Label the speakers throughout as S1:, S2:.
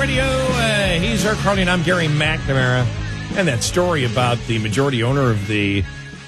S1: Radio. He's Eric Carly, and I'm Gary McNamara. And that story about the majority owner of the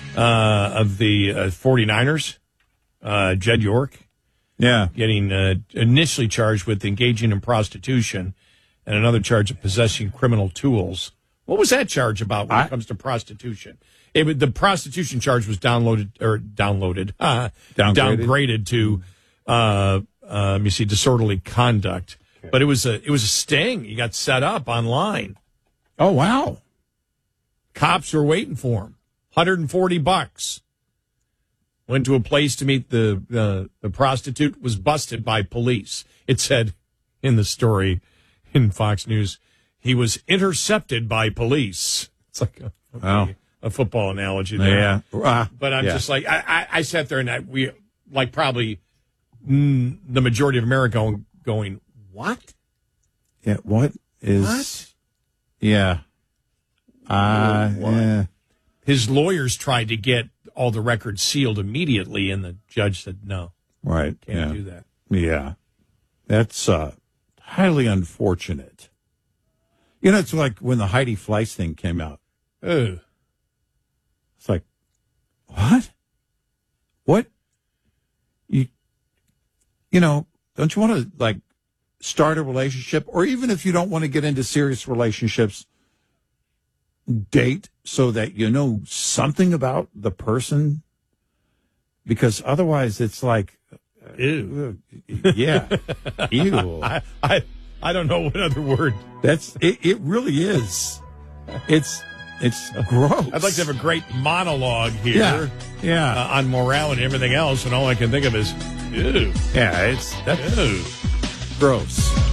S1: 49ers, Jed York, getting initially charged with engaging in prostitution and another charge of possessing criminal tools. What was that charge about when it comes to prostitution? The prostitution charge was downgraded to let me see, disorderly conduct. Okay. But it was a sting. He got set up online.
S2: Oh wow!
S1: Cops were waiting for him. $140. Went to a place to meet the prostitute. Was busted by police. It said in the story in Fox News, he was intercepted by police. It's like a football analogy there.
S2: Yeah.
S1: But I'm just like, I sat there and we like probably the majority of America going, what?
S2: Yeah. What is?
S1: What?
S2: Yeah. Yeah.
S1: His lawyers tried to get all the records sealed immediately, and the judge said no.
S2: Right.
S1: Can't do that.
S2: Yeah. That's highly unfortunate. You know, it's like when the Heidi Fleiss thing came out.
S1: Oh.
S2: It's like, what? What? You know, don't you want to, like, start a relationship? Or even if you don't want to get into serious relationships, date so that you know something about the person? Because otherwise it's like,
S1: ew.
S2: Yeah. Ew.
S1: I don't know what other word.
S2: It really is. It's gross.
S1: I'd like to have a great monologue here.
S2: Yeah.
S1: On morality and everything else, and all I can think of is, ew.
S2: Yeah, that's gross.